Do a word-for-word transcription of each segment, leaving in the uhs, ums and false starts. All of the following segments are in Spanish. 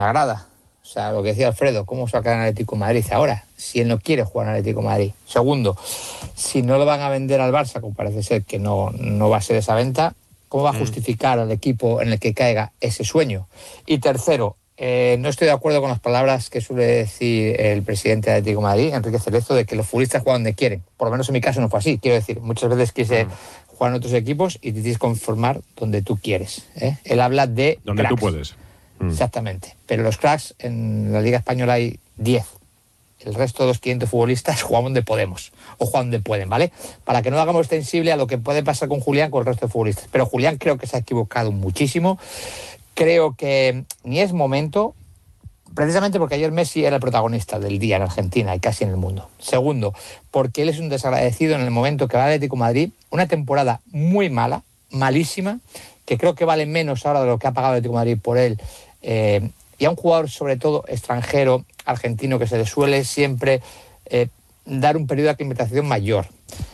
agrada. O sea, lo que decía Alfredo, ¿cómo sacar al Atlético de Madrid ahora? Si él no quiere jugar al Atlético de Madrid. Segundo, si no lo van a vender al Barça, como parece ser que no, no va a ser esa venta, ¿cómo va a justificar al equipo en el que caiga ese sueño? Y tercero, eh, no estoy de acuerdo con las palabras que suele decir el presidente del Atlético de Madrid, Enrique Cerezo, de que los futbolistas juegan donde quieren. Por lo menos en mi caso no fue así. Quiero decir, muchas veces quise jugar en otros equipos y te tienes que conformar donde tú quieres, ¿eh? Él habla de donde cracks. tú puedes. Exactamente. Pero los cracks en la Liga Española hay diez. El resto de los quinientos futbolistas juegan donde podemos o juegan donde pueden, ¿vale? Para que no hagamos extensible a lo que puede pasar con Julián con el resto de futbolistas. Pero Julián creo que se ha equivocado muchísimo. Creo que ni es momento, precisamente porque ayer Messi era el protagonista del día en Argentina y casi en el mundo. Segundo, porque él es un desagradecido en el momento que va al Atlético de Madrid, una temporada muy mala, malísima, que creo que vale menos ahora de lo que ha pagado el Atlético de Madrid por él. Eh, y a un jugador, sobre todo extranjero, argentino, que se le suele siempre eh, dar un periodo de aclimatación mayor.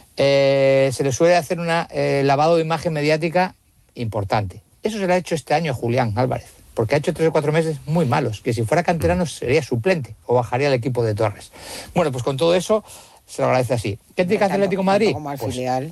Eh, se le suele hacer un eh, lavado de imagen mediática importante. Eso se le ha hecho este año a Julián Álvarez, porque ha hecho tres o cuatro meses muy malos, que si fuera canterano sería suplente o bajaría al equipo de Torres. Bueno, pues con todo eso se lo agradece así. ¿Qué tiene que hacer el Atlético de Madrid? Pues, filial.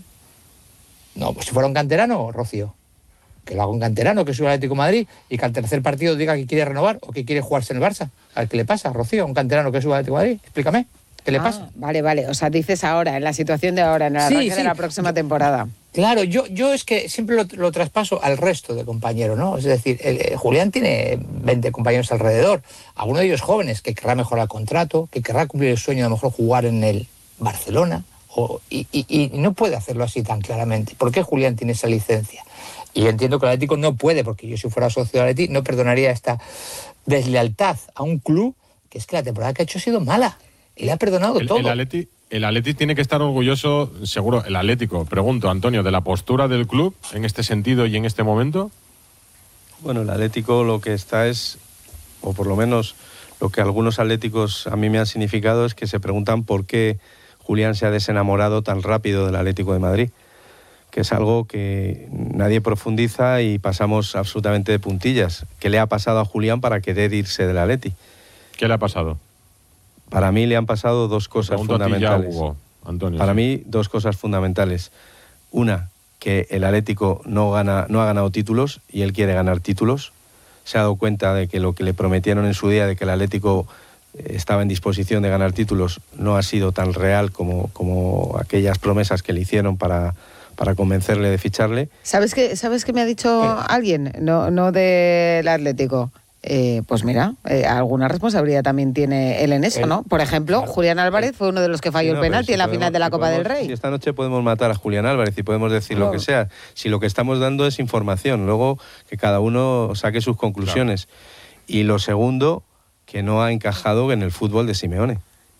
No, pues si fuera un canterano, Rocío, que lo haga un canterano, que suba al Atlético de Madrid y que al tercer partido diga que quiere renovar o que quiere jugarse en el Barça. A ver qué le pasa, Rocío, un canterano que suba al Atlético de Madrid. Explícame, ¿qué le ah, pasa? Vale, vale. O sea, dices ahora, en la situación de ahora, en el arranque sí, sí. de la próxima temporada. Claro, yo, yo es que siempre lo, lo traspaso al resto de compañeros, ¿no? Es decir, el, el Julián tiene veinte compañeros alrededor, alguno de ellos jóvenes, que querrá mejorar el contrato, que querrá cumplir el sueño de a lo mejor jugar en el Barcelona, o, y, y, y no puede hacerlo así tan claramente. ¿Por qué Julián tiene esa licencia? Y yo entiendo que el Atlético no puede, porque yo si fuera socio del Atlético no perdonaría esta deslealtad a un club que es que la temporada que ha hecho ha sido mala. Y le ha perdonado el, todo. El Atlético el Atlético tiene que estar orgulloso, seguro, el Atlético. Pregunto, Antonio, de la postura del club en este sentido y en este momento. Bueno, el Atlético lo que está es, o por lo menos lo que algunos atléticos a mí me han significado, es que se preguntan por qué Julián se ha desenamorado tan rápido del Atlético de Madrid, que es algo que nadie profundiza y pasamos absolutamente de puntillas. ¿Qué le ha pasado a Julián para querer irse del Atleti? ¿Qué le ha pasado? Para mí le han pasado dos cosas fundamentales. Ya, Hugo, Antonio, para sí. mí, dos cosas fundamentales. Una, que el Atlético no, gana, no ha ganado títulos y él quiere ganar títulos. Se ha dado cuenta de que lo que le prometieron en su día, de que el Atlético estaba en disposición de ganar títulos, no ha sido tan real como, como aquellas promesas que le hicieron para... para convencerle de ficharle. ¿Sabes qué, ¿sabes qué me ha dicho ¿Qué? alguien? No, no del Atlético. Eh, pues mira, eh, alguna responsabilidad también tiene él en eso, el, ¿no? Por ejemplo, claro, Julián Álvarez fue uno de los que falló sí, no, el penalti si en la podemos, final de la si Copa podemos, del Rey. Si esta noche podemos matar a Julián Álvarez y podemos decir claro. lo que sea. Si lo que estamos dando es información, luego que cada uno saque sus conclusiones. Claro. Y lo segundo, que no ha encajado en el fútbol de Simeone.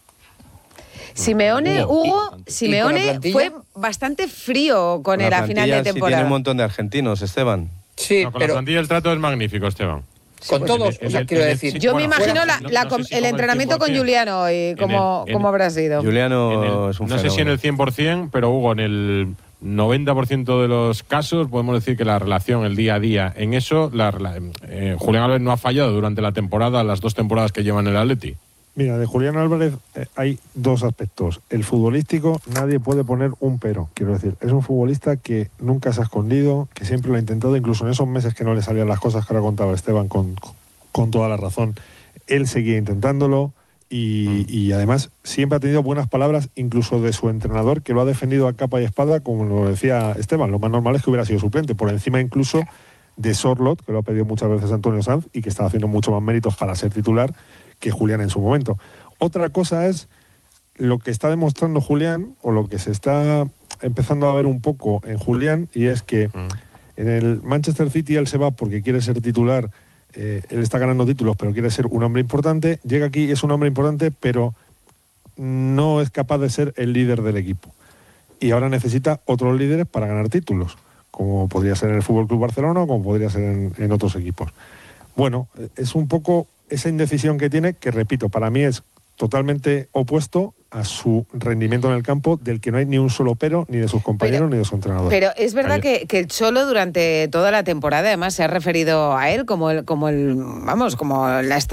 Simeone, Hugo, ¿Y, Simeone ¿y fue bastante frío con, con él a final de temporada. Sí, tiene un montón de argentinos, Esteban. Sí, no, con pero la plantilla el trato es magnífico, Esteban. Con sí, todos, el, o sea, el, quiero el, decir. Yo bueno, me imagino fuera, la, la, no, no sé si el entrenamiento el con Juliano y cómo, el, cómo habrá sido. Juliano el, es un No fenómeno. sé si en el cien por ciento, pero Hugo, en el noventa por ciento de los casos podemos decir que la relación, el día a día, en eso, la, la, eh, Julián Álvarez no ha fallado durante la temporada, las dos temporadas que lleva en el Atleti. Mira, de Julián Álvarez eh, hay dos aspectos. El futbolístico, nadie puede poner un pero. Quiero decir, es un futbolista que nunca se ha escondido, que siempre lo ha intentado, incluso en esos meses que no le salían las cosas que ahora contaba Esteban con, con toda la razón. Él seguía intentándolo y, y además siempre ha tenido buenas palabras, incluso de su entrenador, que lo ha defendido a capa y espada, como lo decía Esteban. Lo más normal es que hubiera sido suplente, por encima incluso de Sorloth, que lo ha pedido muchas veces Antonio Sanz y que estaba haciendo mucho más méritos para ser titular que Julián en su momento. Otra cosa es lo que está demostrando Julián, o lo que se está empezando a ver un poco en Julián, y es que mm. en el Manchester City él se va porque quiere ser titular, eh, él está ganando títulos, pero quiere ser un hombre importante, llega aquí, es un hombre importante, pero no es capaz de ser el líder del equipo. Y ahora necesita otros líderes para ganar títulos, como podría ser en el F C Barcelona o como podría ser en, en otros equipos. Bueno, es un poco esa indecisión que tiene, que repito, para mí es totalmente opuesto a su rendimiento en el campo, del que no hay ni un solo pero, ni de sus compañeros, pero, ni de su entrenador. Pero es verdad que, que el Cholo durante toda la temporada además se ha referido a él como el, como el vamos, como la